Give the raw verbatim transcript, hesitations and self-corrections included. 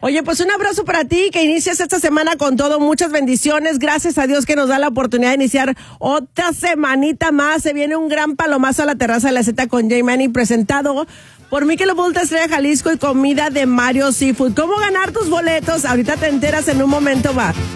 Oye, pues un abrazo para ti, que inicies esta semana con todo, muchas bendiciones, gracias a Dios que nos da la oportunidad de iniciar otra semanita más. Se viene un gran palomazo a la terraza de la Z con J-Manny, presentado por Michelob Ultra Estrella Jalisco y comida de Mario Seafood. ¿Cómo ganar tus boletos? Ahorita te enteras, en un momento va.